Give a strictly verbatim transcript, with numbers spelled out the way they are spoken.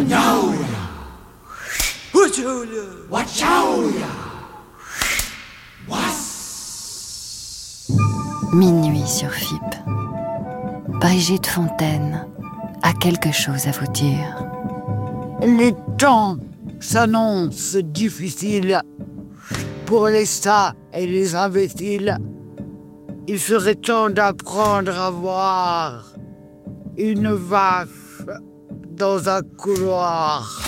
Minuit sur F I P. Brigitte Fontaine a quelque chose à vous dire. Les temps s'annoncent difficiles pour les sains et les imbéciles. Il serait temps d'apprendre à voir une vache dans un couloir.